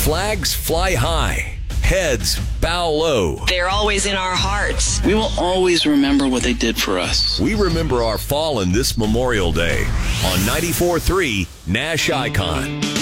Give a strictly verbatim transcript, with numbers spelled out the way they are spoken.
Flags fly high. Heads bow low. They're always in our hearts. We will always remember what they did for us. We remember our fallen this Memorial Day on ninety-four point three Nash Icon.